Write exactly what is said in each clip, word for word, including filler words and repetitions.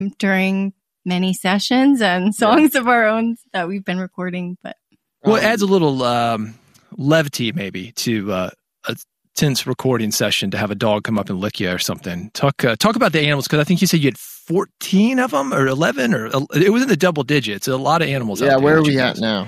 during many sessions and songs yeah. of our own that we've been recording. But well, it adds a little um, levity maybe to uh, a tense recording session to have a dog come up and lick you or something. Talk uh, talk about the animals, because I think you said you had fourteen of them or eleven, or uh, it was in the double digits. A lot of animals. Yeah, out there. Where are we at now?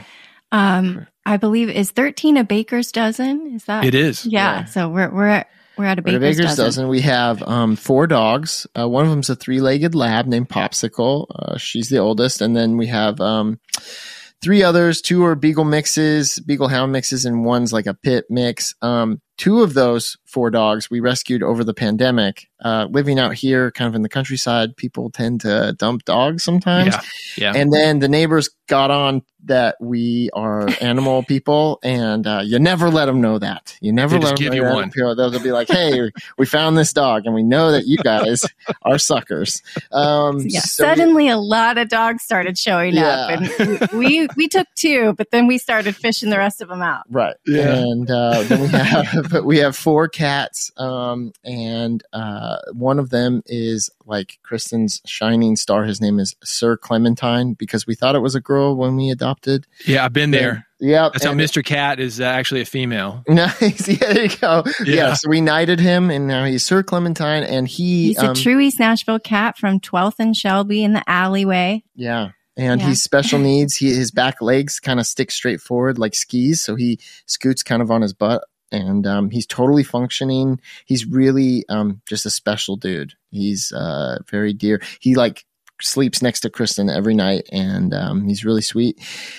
Um, I believe is thirteen a baker's dozen. Is that it is? Yeah. yeah. So we're we're at we're at a baker's, at a baker's dozen. dozen. We have um four dogs. Uh, one of them's a three-legged lab named Popsicle. Uh, she's the oldest, and then we have um three others. Two are beagle mixes, beagle hound mixes, and one's like a pit mix. Um, two of those four dogs we rescued over the pandemic. Uh, living out here, kind of in the countryside, people tend to dump dogs sometimes. Yeah, yeah. And then the neighbors got on that we are animal people, and uh, you never let them know that. You never they let just them give know you that. one. They'll, they'll be like, "Hey, we found this dog, and we know that you guys are suckers." Um, yeah. so Suddenly, we, a lot of dogs started showing yeah. up, and we we took two, but then we started fishing the rest of them out. Right. Yeah. And uh, then we have we have four cats, um, and uh, one of them is like Kristen's shining star. His name is Sir Clementine, because we thought it was a girl when we adopted. Yeah, I've been there. Yeah, that's how Mister Cat is uh, actually a female. Nice. Yeah, there you go. Yeah. yeah. So we knighted him, and now he's Sir Clementine, and he he's a um, true East Nashville cat from twelfth and Shelby in the alleyway. Yeah. And yeah. he's special needs. He his back legs kind of stick straight forward like skis, so he scoots kind of on his butt. And um, he's totally functioning. He's really um, just a special dude. He's uh, very dear. He like sleeps next to Kristen every night, and um, he's really sweet.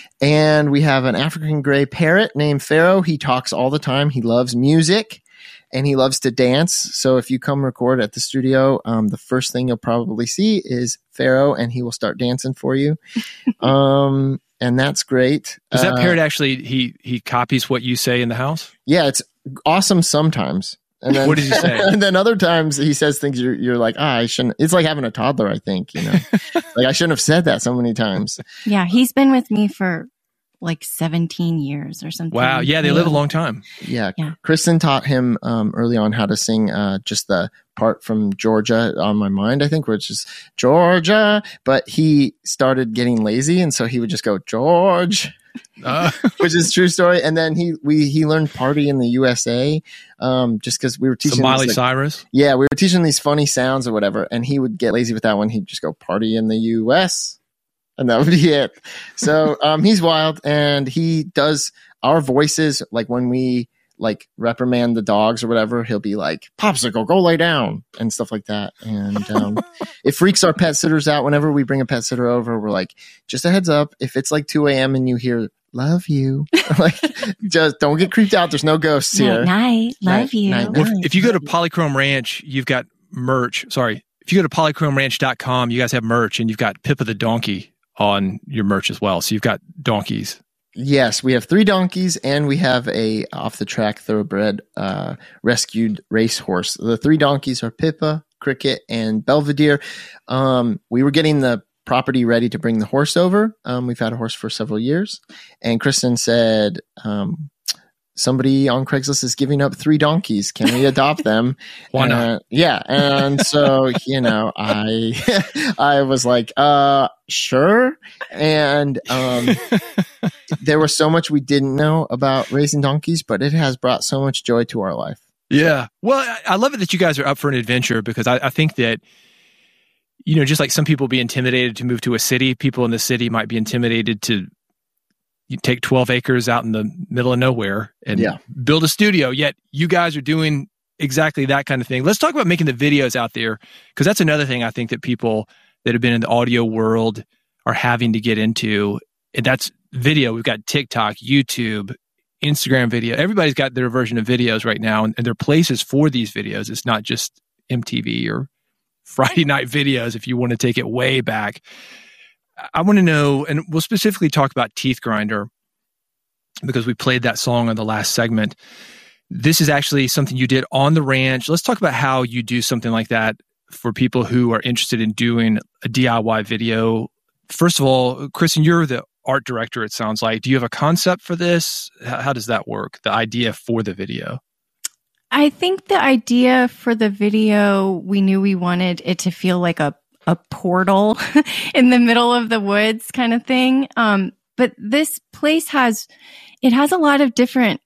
And we have an African gray parrot named Pharaoh. He talks all the time. He loves music, and he loves to dance. So if you come record at the studio, um, the first thing you'll probably see is Pharaoh, and he will start dancing for you. um, and that's great. Does that uh, parrot actually, he he copies what you say in the house? Yeah, it's awesome sometimes. And then, what does he say? And then other times he says things you're, you're like, ah, I shouldn't. It's like having a toddler, I think, you know, like I shouldn't have said that so many times. Yeah, he's been with me for like seventeen years or something. Wow. Yeah, they yeah. live a long time. Yeah. yeah. Kristen taught him um, early on how to sing uh, just the part from Georgia on My Mind, I think, which is Georgia. But he started getting lazy, and so he would just go, George. Uh. Which is a true story. And then he we he learned Party in the U S A um, just because we were teaching. So Miley like, Cyrus? Yeah, we were teaching these funny sounds or whatever, and he would get lazy with that one. He'd just go Party in the U S, and that would be it. So um, he's wild, and he does our voices. Like when we like reprimand the dogs or whatever, he'll be like, Popsicle, go lay down, and stuff like that. And um, it freaks our pet sitters out whenever we bring a pet sitter over. We're like, just a heads up, if it's like two a.m. and you hear love you, like just don't get creeped out. There's no ghosts here. Night, night, love Night, you. night, Well, if, if you go to Polychrome Ranch, you've got merch. Sorry. If you go to polychrome ranch dot com, you guys have merch, and you've got Pippa the donkey on your merch as well. So you've got donkeys. Yes, we have three donkeys, and we have a off-the-track thoroughbred uh, rescued racehorse. The three donkeys are Pippa, Cricket, and Belvedere. Um, we were getting the property ready to bring the horse over. Um, we've had a horse for several years, and Kristen said, um, somebody on Craigslist is giving up three donkeys. Can we adopt them? Why not? Uh, yeah. And so, you know, I, I was like, uh, sure. And, um, there was so much we didn't know about raising donkeys, but it has brought so much joy to our life. Yeah. Well, I, I love it that you guys are up for an adventure, because I, I think that, you know, just like some people be intimidated to move to a city, people in the city might be intimidated to you take twelve acres out in the middle of nowhere and yeah. build a studio. Yet you guys are doing exactly that kind of thing. Let's talk about making the videos out there, because that's another thing I think that people that have been in the audio world are having to get into. And that's video. We've got TikTok, YouTube, Instagram video. Everybody's got their version of videos right now, and, and there are places for these videos. It's not just M T V or Friday night videos if you want to take it way back. I want to know, and we'll specifically talk about Teeth Grinder, because we played that song on the last segment. This is actually something you did on the ranch. Let's talk about how you do something like that for people who are interested in doing a D I Y video. First of all, Kristen, you're the art director, it sounds like. Do you have a concept for this? How, how does that work, the idea for the video? I think the idea for the video, we knew we wanted it to feel like a a portal in the middle of the woods kind of thing. Um, but this place has, it has a lot of different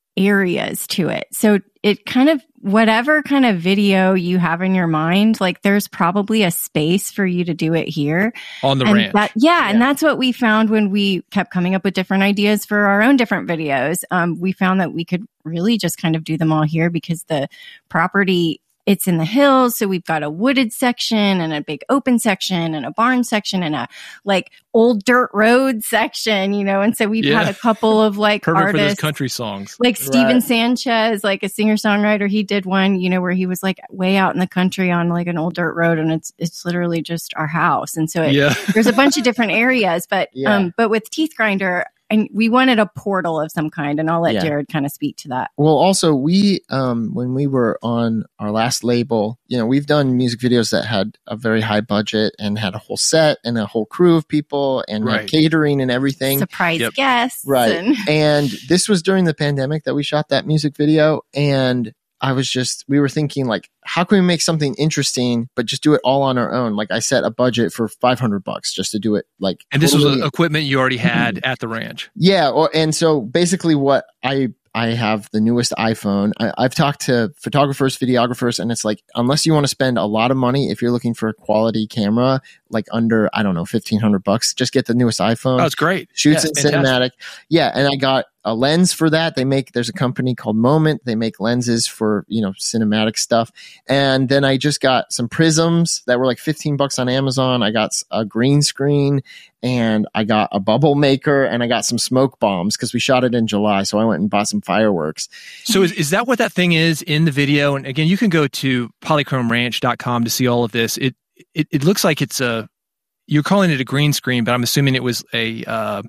areas to it. So it kind of, whatever kind of video you have in your mind, like there's probably a space for you to do it here. On the and ranch. That, yeah, yeah. And that's what we found when we kept coming up with different ideas for our own different videos. Um, we found that we could really just kind of do them all here because the property, it's in the hills. So we've got a wooded section and a big open section and a barn section and a like old dirt road section, you know? And so we've yeah. had a couple of like Perfect artists, for those country songs. like Steven Right. Sanchez, like a singer songwriter. He did one, you know, where he was like way out in the country on like an old dirt road and it's, it's literally just our house. And so it, Yeah. there's a bunch of different areas, but, Yeah. um, but with Teeth Grinder, and we wanted a portal of some kind, and I'll let Yeah. Jared kind of speak to that. Well, also we, um, when we were on our last label, you know, we've done music videos that had a very high budget and had a whole set and a whole crew of people and had Right. catering and everything. Surprise Yep. guests. Right. And And this was during the pandemic that we shot that music video. And I was just, we were thinking like, how can we make something interesting, but just do it all on our own? Like I set a budget for five hundred bucks just to do it. Like, And this totally- was equipment you already had at the ranch. yeah. Or, and so basically what I, I have the newest iPhone. I, I've talked to photographers, videographers, and it's like, unless you want to spend a lot of money, if you're looking for a quality camera, like under, I don't know, fifteen hundred bucks, just get the newest iPhone. Oh, it's great. Shoots Yeah, in fantastic. cinematic. Yeah. And I got a lens for that. They make, there's a company called Moment. They make lenses for, you know, cinematic stuff. And then I just got some prisms that were like fifteen bucks on Amazon. I got a green screen and I got a bubble maker and I got some smoke bombs because we shot it in July. So I went and bought some fireworks. So is, is that what that thing is in the video? And again, you can go to polychrome ranch dot com to see all of this. It, it, it looks like it's a, you're calling it a green screen, but I'm assuming it was a, uh,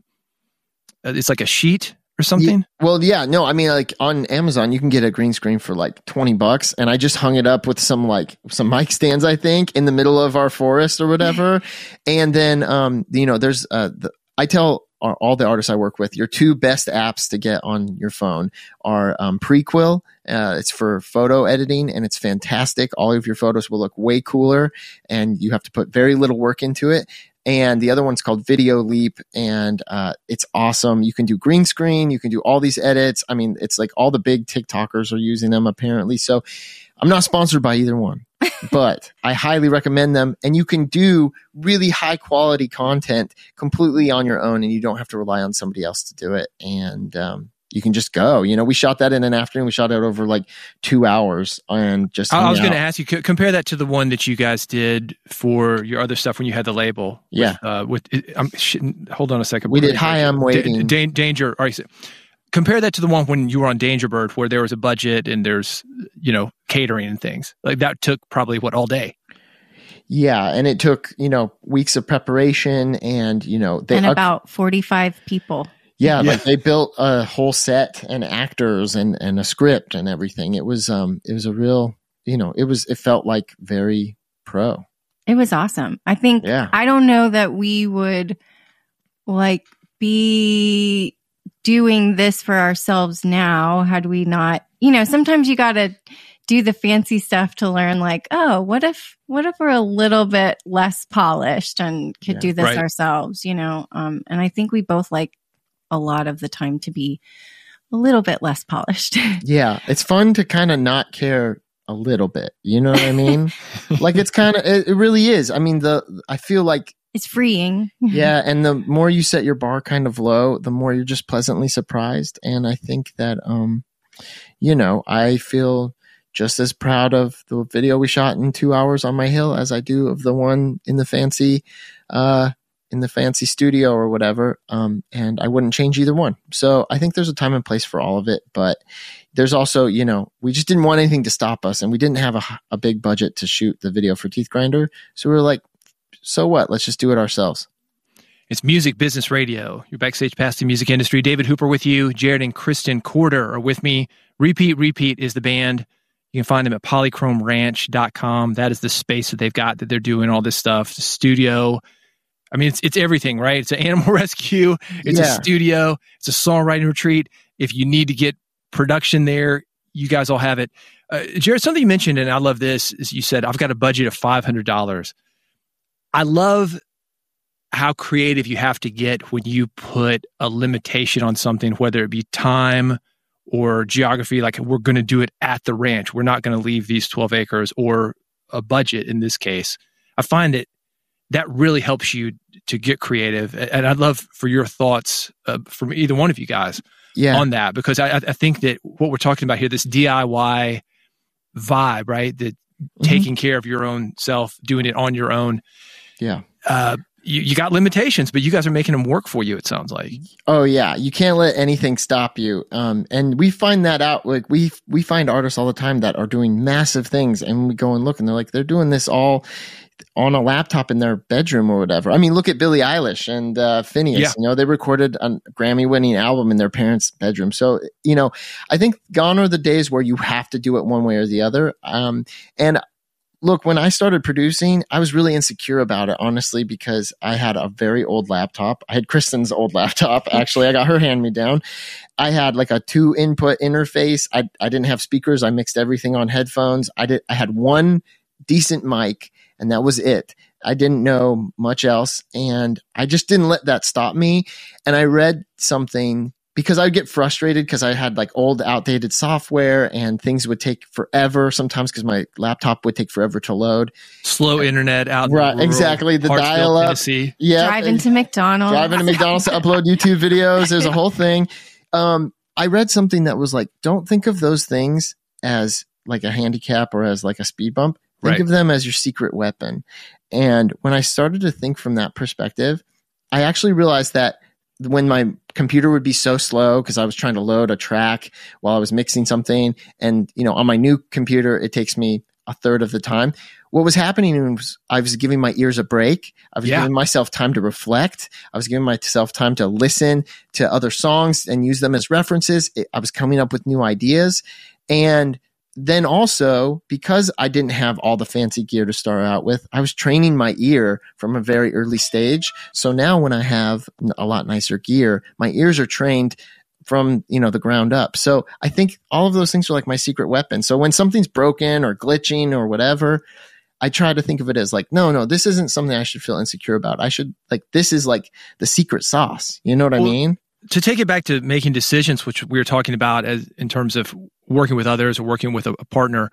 it's like a sheet or something. Yeah, well, yeah, no, I mean, like on Amazon, you can get a green screen for like twenty bucks. And I just hung it up with some like some mic stands, I think, in the middle of our forest or whatever. And then, um, you know, there's, uh, the, I tell our, all the artists I work with, your two best apps to get on your phone are um, Prequel. Uh, it's for photo editing and it's fantastic. All of your photos will look way cooler and you have to put very little work into it. And the other one's called Video Leap, and uh, it's awesome. You can do green screen. You can do all these edits. I mean, it's like all the big TikTokers are using them apparently. So I'm not sponsored by either one, but I highly recommend them. And you can do really high quality content completely on your own, and you don't have to rely on somebody else to do it. And um, you can just go. You know, we shot that in an afternoon. We shot it over like two hours and just. I was going to out. ask you, c- compare that to the one that you guys did for your other stuff when you had the label. Yeah. With, uh, with it, I'm, shit, hold on a second. We did Hi, I'm Waiting. Da- da- Danger. All right. So compare that to the one when you were on Danger Bird, where there was a budget and there's, you know, catering and things. Like that took probably what, all day? Yeah, and it took, you know, weeks of preparation and, you know, they and uh, about forty-five people. yeah, Yeah. like they built a whole set and actors and and a script and everything. It was um it was a real, you know, it was it felt like very pro. It was awesome. I think, Yeah. I don't know that we would like be doing this for ourselves now had we not, you know, sometimes you got to do the fancy stuff to learn like, oh, what if, what if we're a little bit less polished and could Yeah. do this Right. ourselves, you know? Um, and I think we both like a lot of the time to be a little bit less polished. Yeah, it's fun to kind of not care a little bit. You know what I mean? Like it's kind of it, it really is. I mean, the I feel like It's freeing. yeah, and the more you set your bar kind of low, the more you're just pleasantly surprised. And I think that um, you know, I feel just as proud of the video we shot in two hours on my hill as I do of the one in the fancy, uh, in the fancy studio or whatever. Um, and I wouldn't change either one. So I think there's a time and place for all of it, but there's also, you know, we just didn't want anything to stop us, and we didn't have a, a big budget to shoot the video for Teeth Grinder. So we were like, so what? Let's just do it ourselves. It's Music Business Radio. Your backstage pass to music industry. David Hooper with you. Jared and Kristen Corder are with me. Repeat Repeat is the band. You can find them at polychrome ranch dot com. That is the space that they've got that they're doing all this stuff. The studio. I mean, it's it's everything, right? It's an animal rescue. It's Yeah. a studio. It's a songwriting retreat. If you need to get production there, you guys all have it. Uh, Jared, something you mentioned, and I love this, is you said, I've got a budget of five hundred dollars. I love how creative you have to get when you put a limitation on something, whether it be time or geography, like we're going to do it at the ranch. We're not going to leave these twelve acres, or a budget in this case. I find that that really helps you to get creative. And I'd love for your thoughts uh, from either one of you guys yeah. on that, because I, I think that what we're talking about here, this D I Y vibe, right? That mm-hmm. taking care of your own self, doing it on your own. Yeah. Uh, you, you got limitations, but you guys are making them work for you, it sounds like. Oh yeah. You can't let anything stop you. Um, and we find that out. Like we, we find artists all the time that are doing massive things, and we go and look and they're like, they're doing this all on a laptop in their bedroom or whatever. I mean, look at Billie Eilish and uh, Phineas. Yeah. You know, they recorded a Grammy-winning album in their parents' bedroom. So, you know, I think gone are the days where you have to do it one way or the other. Um, and look, when I started producing, I was really insecure about it, honestly, because I had a very old laptop. I had Kristen's old laptop. Actually, I got her hand-me-down. I had like a two input interface. I I didn't have speakers. I mixed everything on headphones. I did. I had one decent mic, and that was it. I didn't know much else, and I just didn't let that stop me. And I read something, because I would get frustrated because I had like old, outdated software, and things would take forever sometimes because my laptop would take forever to load. Slow internet out. Right, exactly. The dial up. Yeah. Driving to McDonald's. Driving to McDonald's to upload YouTube videos. There's a whole thing. Um, I read something that was like, don't think of those things as like a handicap or as like a speed bump. Think right. of them as your secret weapon. And when I started to think from that perspective, I actually realized that when my computer would be so slow because I was trying to load a track while I was mixing something, and you know, on my new computer it takes me a third of the time. What was happening was I was giving my ears a break. I was yeah. giving myself time to reflect. I was giving myself time to listen to other songs and use them as references. It, I was coming up with new ideas. And then also, because I didn't have all the fancy gear to start out with, I was training my ear from a very early stage. So now when I have a lot nicer gear, my ears are trained from, you know, the ground up. So I think all of those things are like my secret weapon. So when something's broken or glitching or whatever, I try to think of it as like, no, no, this isn't something I should feel insecure about. I should like, this is like the secret sauce. You know what well, I mean? To take it back to making decisions, which we were talking about as in terms of working with others or working with a, a partner,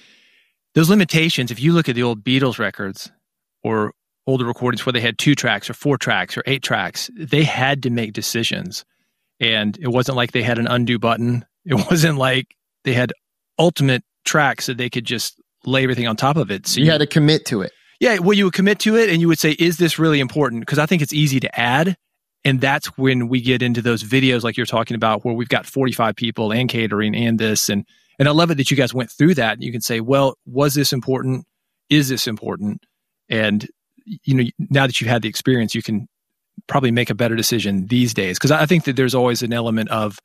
those limitations, if you look at the old Beatles records or older recordings where they had two tracks or four tracks or eight tracks, they had to make decisions. And it wasn't like they had an undo button. It wasn't like they had ultimate tracks that they could just lay everything on top of it. So you, you had to commit to it. Yeah, well, you would commit to it and you would say, is this really important? Because I think it's easy to add. And that's when we get into those videos like you're talking about where we've got forty-five people and catering and this. And and I love it that you guys went through that. You can say, well, was this important? Is this important? And, you know, now that you've had the experience, you can probably make a better decision these days. Because I think that there's always an element of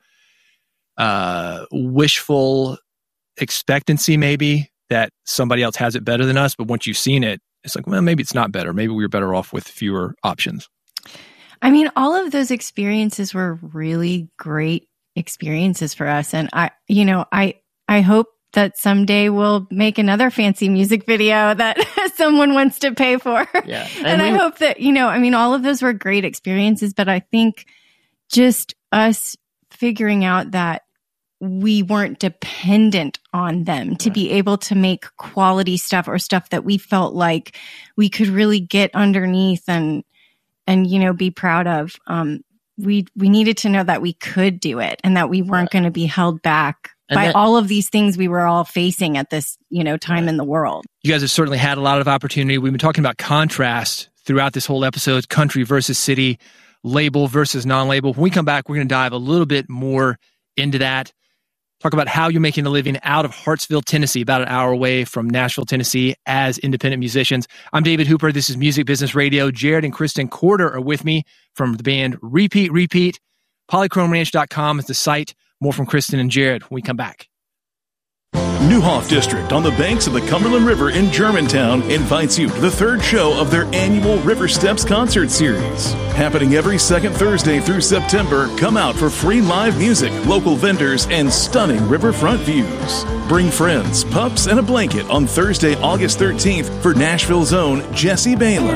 uh, wishful expectancy, maybe, that somebody else has it better than us. But once you've seen it, it's like, well, maybe it's not better. Maybe we were better off with fewer options. I mean, all of those experiences were really great experiences for us. And I, you know, I, I hope that someday we'll make another fancy music video that someone wants to pay for. Yeah. And, and we, I hope that, you know, I mean, all of those were great experiences, but I think just us figuring out that we weren't dependent on them to be able to make quality stuff or stuff that we felt like we could really get underneath and, and, you know, be proud of. Um, we, we needed to know that we could do it and that we weren't yeah. going to be held back and by that, all of these things we were all facing at this, you know, time yeah. in the world. You guys have certainly had a lot of opportunity. We've been talking about contrast throughout this whole episode, country versus city, label versus non-label. When we come back, we're going to dive a little bit more into that. Talk about how you're making a living out of Hartsville, Tennessee, about an hour away from Nashville, Tennessee, as independent musicians. I'm David Hooper. This is Music Business Radio. Jared and Kristen Corder are with me from the band Repeat Repeat. Polychrome Ranch dot com is the site. More from Kristen and Jared when we come back. Neuhoff District on the banks of the Cumberland River in Germantown invites you to the third show of their annual River Steps concert series. Happening every second Thursday through September, come out for free live music, local vendors, and stunning riverfront views. Bring friends, pups, and a blanket on Thursday, August thirteenth for Nashville's own Jesse Balin.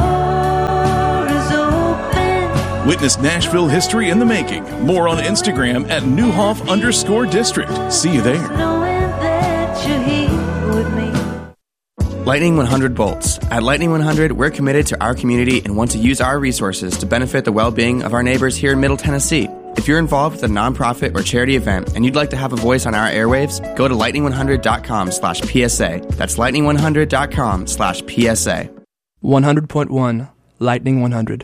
Witness Nashville history in the making. More on Instagram at Neuhoff underscore district. See you there. Lightning one hundred Bolts. At Lightning one hundred, we're committed to our community and want to use our resources to benefit the well-being of our neighbors here in Middle Tennessee. If you're involved with a nonprofit or charity event and you'd like to have a voice on our airwaves, go to lightning one hundred dot com slash P S A. That's lightning one hundred dot com slash P S A. one hundred point one, Lightning one hundred.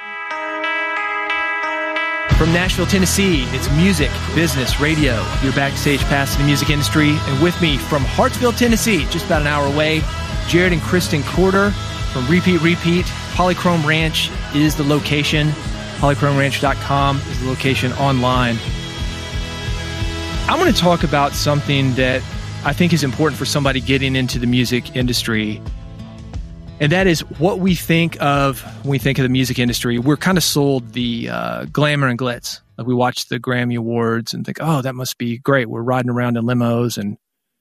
From Nashville, Tennessee, it's music, business, radio, your backstage pass to the music industry. And with me from Hartsville, Tennessee, just about an hour away, Jared and Kristen Corder from Repeat Repeat. Polychrome Ranch is the location. polychrome ranch dot com is the location online. I want to talk about something that I think is important for somebody getting into the music industry. And that is what we think of when we think of the music industry. We're kind of sold the uh, glamour and glitz. Like we watch the Grammy Awards and think, oh, that must be great. We're riding around in limos and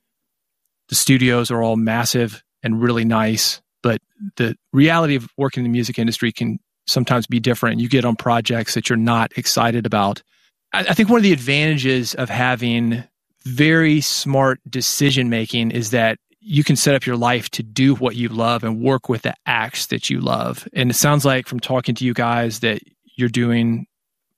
the studios are all massive and really nice. But the reality of working in the music industry can sometimes be different. You get on projects that you're not excited about. I, I think one of the advantages of having very smart decision making is that you can set up your life to do what you love and work with the acts that you love. And it sounds like from talking to you guys that you're doing,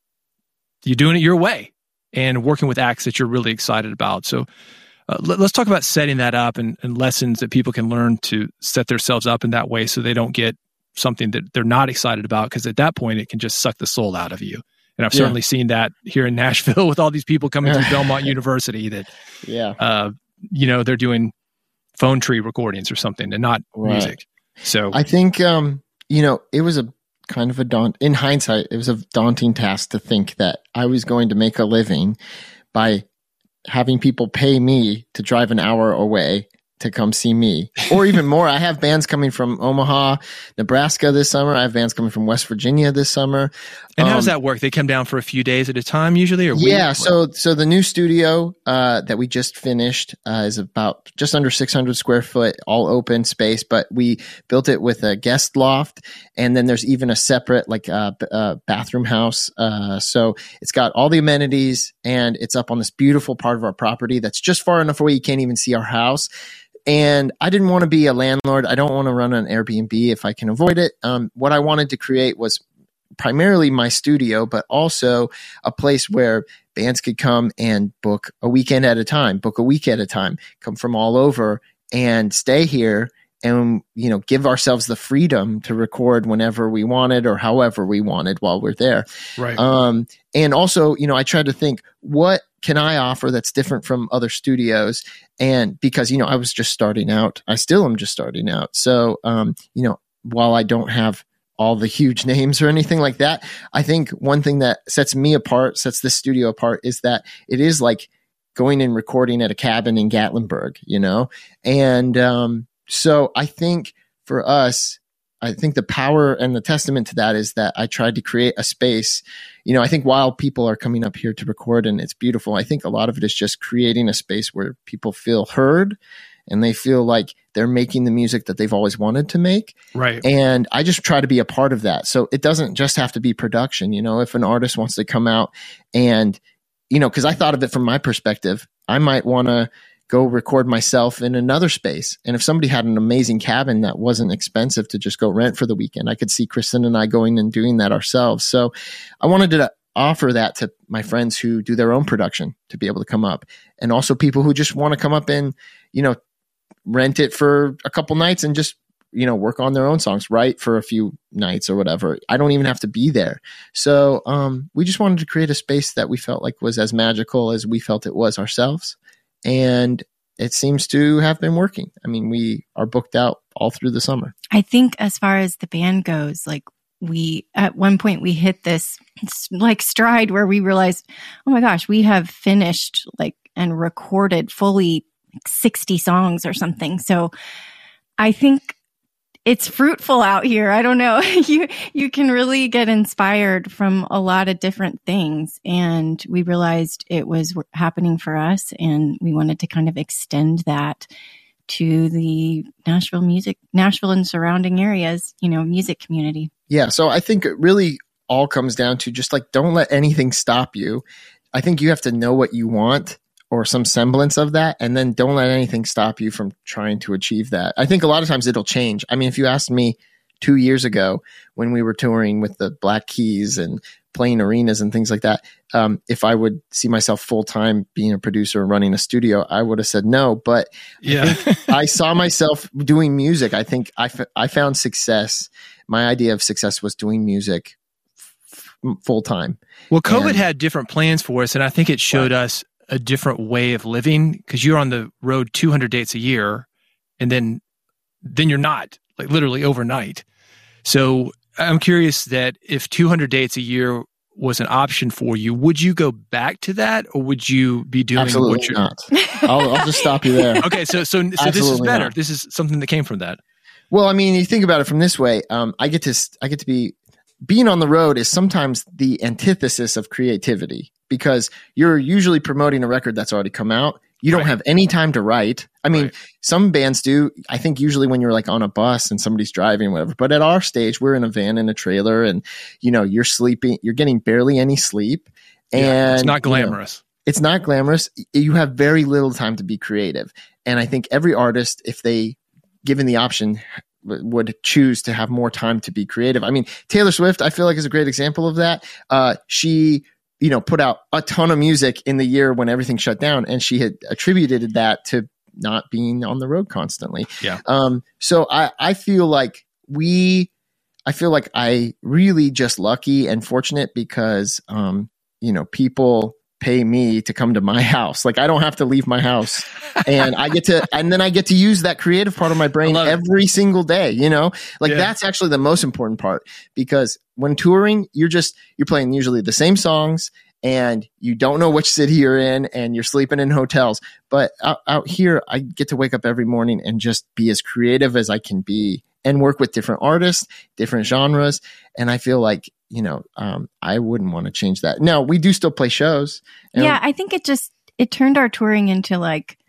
you're doing it your way and working with acts that you're really excited about. So uh, let, let's talk about setting that up and, and lessons that people can learn to set themselves up in that way so they don't get something that they're not excited about, because at that point it can just suck the soul out of you. And I've yeah. certainly seen that here in Nashville with all these people coming through Belmont University that, yeah, uh, you know, they're doing phone tree recordings or something and not right. music. So I think, um, you know, it was a kind of a daunt in hindsight, it was a daunting task to think that I was going to make a living by having people pay me to drive an hour away to come see me, or even more. I have bands coming from Omaha, Nebraska this summer. I have bands coming from West Virginia this summer. And um, how does that work? They come down for a few days at a time usually? Or yeah. Weeks? So, so the new studio, uh, that we just finished, uh, is about just under six hundred square foot, all open space, but we built it with a guest loft. And then there's even a separate, like, uh, b- uh bathroom house. Uh, so it's got all the amenities and it's up on this beautiful part of our property that's just far enough away you can't even see our house. And I didn't want to be a landlord. I don't want to run an Airbnb if I can avoid it. Um, what I wanted to create was primarily my studio, but also a place where bands could come and book a weekend at a time, book a week at a time, come from all over and stay here and, you know, give ourselves the freedom to record whenever we wanted or however we wanted while we're there. Right. Um, and also, you know, I tried to think, what can I offer that's different from other studios? And because, you know, I was just starting out, I still am just starting out. So, um, you know, while I don't have all the huge names or anything like that, I think one thing that sets me apart, sets this studio apart, is that it is like going and recording at a cabin in Gatlinburg, you know? And, um, so I think for us, I think the power and the testament to that is that I tried to create a space. You know, I think while people are coming up here to record and it's beautiful, I think a lot of it is just creating a space where people feel heard and they feel like they're making the music that they've always wanted to make. Right. And I just try to be a part of that. So it doesn't just have to be production. You know, if an artist wants to come out and, you know, because I thought of it from my perspective, I might want to go record myself in another space. And if somebody had an amazing cabin that wasn't expensive to just go rent for the weekend, I could see Kristen and I going and doing that ourselves. So I wanted to offer that to my friends who do their own production to be able to come up, and also people who just want to come up and, you know, rent it for a couple nights and just, you know, work on their own songs, write for a few nights or whatever. I don't even have to be there. So um, we just wanted to create a space that we felt like was as magical as we felt it was ourselves. And it seems to have been working. I mean, we are booked out all through the summer. I think as far as the band goes, like we, at one point we hit this like stride where we realized, oh my gosh, we have finished like and recorded fully sixty songs or something. So I think it's fruitful out here. I don't know. you you can really get inspired from a lot of different things. And we realized it was happening for us, and we wanted to kind of extend that to the Nashville music, Nashville and surrounding areas, you know, music community. Yeah. So I think it really all comes down to just like, don't let anything stop you. I think you have to know what you want, or some semblance of that, and then don't let anything stop you from trying to achieve that. I think a lot of times it'll change. I mean, if you asked me two years ago when we were touring with the Black Keys and playing arenas and things like that, um, if I would see myself full-time being a producer and running a studio, I would have said no. But yeah. I, think I saw myself doing music. I think I, f- I found success. My idea of success was doing music f- full-time. Well, COVID and, had different plans for us, and I think it showed right. us a different way of living, because you're on the road two hundred dates a year, and then then you're not, like literally overnight. So I'm curious that if two hundred dates a year was an option for you, would you go back to that, or would you be doing Absolutely what you're not? I'll, I'll just stop you there. Okay, so so so this is better. Not. This is something that came from that. Well, I mean, you think about it from this way. Um, I get to I get to be being on the road is sometimes the antithesis of creativity, because you're usually promoting a record that's already come out. You don't right. have any time to write. I mean, right. some bands do. I think usually when you're like on a bus and somebody's driving, whatever. But at our stage, we're in a van in a trailer, and you know, you're sleeping. You're getting barely any sleep, and yeah, it's not glamorous. You know, it's not glamorous. You have very little time to be creative, and I think every artist, if they given the option, would choose to have more time to be creative. I mean, Taylor Swift, I feel like, is a great example of that. Uh, she, you know, put out a ton of music in the year when everything shut down, and she had attributed that to not being on the road constantly. Yeah. Um, so I, I feel like we, I feel like I really just lucky and fortunate because, um, you know, people pay me to come to my house. Like, I don't have to leave my house, and I get to, and then I get to use that creative part of my brain every it. single day, you know, like yeah. that's actually the most important part, because when touring, you're just, you're playing usually the same songs, and you don't know which city you're in, and you're sleeping in hotels. But out, out here, I get to wake up every morning and just be as creative as I can be, and work with different artists, different genres. And I feel like, you know, um, I wouldn't want to change that. Now, we do still play shows. Yeah, I think it just, it turned our touring into like,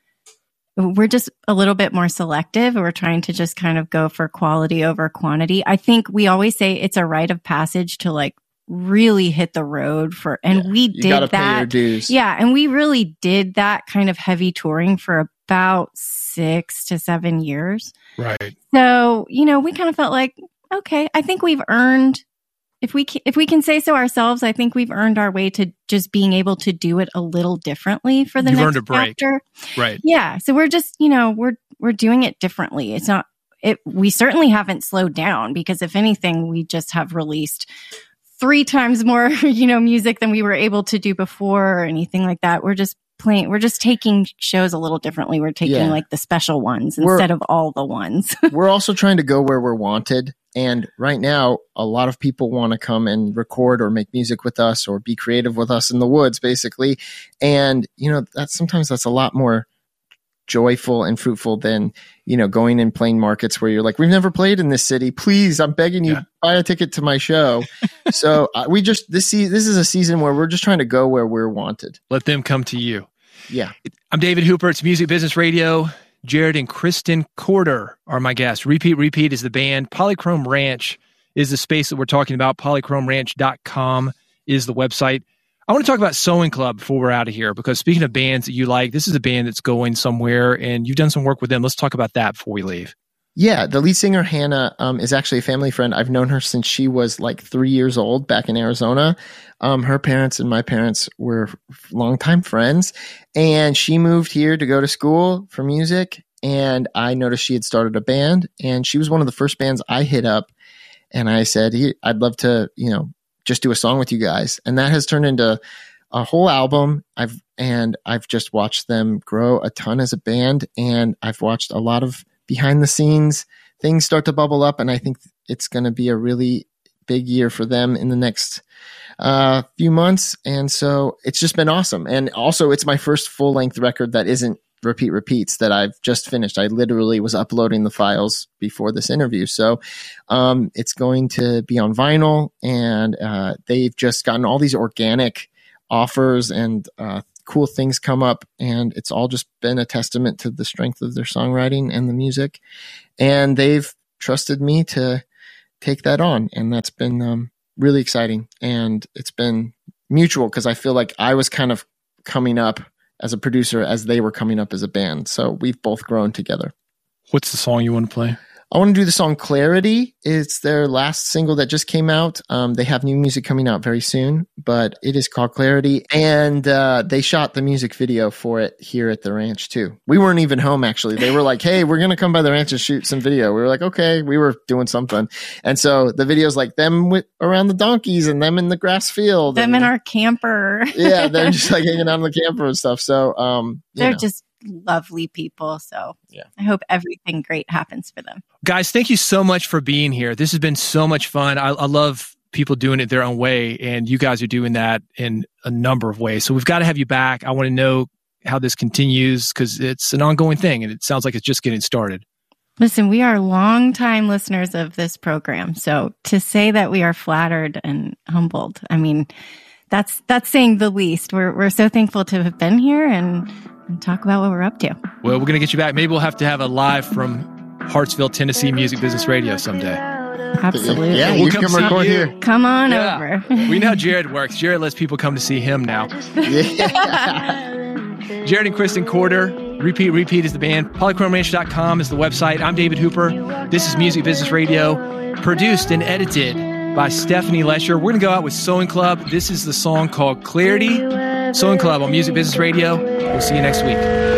we're just a little bit more selective. We're trying to just kind of go for quality over quantity. I think we always say it's a rite of passage to like really hit the road for, and yeah, we you did gotta that. Pay your dues. Yeah. And we really did that kind of heavy touring for about six to seven years. Right. So, you know, we kind of felt like, okay, I think we've earned, if we can, if we can say so ourselves, I think we've earned our way to just being able to do it a little differently for the You've next earned a break. chapter. Right. Yeah. So we're just, you know, we're we're doing it differently. It's not it we certainly haven't slowed down, because if anything, we just have released three times more, you know, music than we were able to do before or anything like that. We're just playing, we're just taking shows a little differently. We're taking Yeah. like the special ones We're- instead of all the ones. We're also trying to go where we're wanted. And right now, a lot of people want to come and record or make music with us or be creative with us in the woods, basically. And, you know, that's sometimes that's a lot more joyful and fruitful than, you know, going and playing markets where you're like, we've never played in this city. Please, I'm begging you, Yeah. buy a ticket to my show. So uh, we just, this, se- this is a season where we're just trying to go where we're wanted. Let them come to you. Yeah. I'm David Hooper. It's Music Business Radio. Jared and Kristen Corder are my guests. Repeat Repeat is the band. Polychrome Ranch is the space that we're talking about. polychrome ranch dot com is the website. I want to talk about Sewing Club before we're out of here, because speaking of bands that you like, this is a band that's going somewhere, and you've done some work with them. Let's talk about that before we leave. Yeah, the lead singer, Hannah, um, is actually a family friend. I've known her since she was like three years old back in Arizona. Um, her parents and my parents were longtime friends, and she moved here to go to school for music. And I noticed she had started a band, and she was one of the first bands I hit up. And I said, hey, I'd love to, you know, just do a song with you guys. And that has turned into a whole album. I've, and I've just watched them grow a ton as a band. And I've watched a lot of behind the scenes things start to bubble up. And I think it's going to be a really big year for them in the next uh, few months. And so it's just been awesome. And also it's my first full length record that isn't repeat repeats that I've just finished. I literally was uploading the files before this interview. So um, it's going to be on vinyl, and uh, they've just gotten all these organic offers and uh, cool things come up, and it's all just been a testament to the strength of their songwriting and the music. And they've trusted me to take that on, and that's been um, really exciting. And it's been mutual because I feel like I was kind of coming up as a producer as they were coming up as a band. So we've both grown together. What's the song you want to play? I want to do the song Clarity. It's their last single that just came out. Um, they have new music coming out very soon, but it is called Clarity. And uh, they shot the music video for it here at the ranch too. We weren't even home, actually. They were like, hey, we're going to come by the ranch and shoot some video. We were like, okay, we were doing something. And so the video's like them with, around the donkeys and them in the grass field. Them and, in our camper. yeah, they're just like hanging out in the camper and stuff. So um, they're know. just lovely people. So yeah. I hope everything great happens for them. Guys, thank you so much for being here. This has been so much fun. I, I love people doing it their own way, and you guys are doing that in a number of ways. So we've got to have you back. I want to know how this continues because it's an ongoing thing, and it sounds like it's just getting started. Listen, we are longtime listeners of this program. So to say that we are flattered and humbled, I mean, that's that's saying the least. We're we're so thankful to have been here and, and talk about what we're up to. Well, we're going to get you back. Maybe we'll have to have a live from Hartsville, Tennessee Music Business Radio someday. Absolutely. Yeah, We'll you come can see record you. here. Come on Yeah. over. We know how Jared works. Jared lets people come to see him now. Yeah. Jared and Kristen Corder. Repeat Repeat is the band. polychrome ranch dot com is the website. I'm David Hooper. This is Music Business Radio, produced and edited by Stephanie Lesher. We're going to go out with Sewing Club. This is the song called Clarity. Sewing Club on Music Business Radio. We'll see you next week.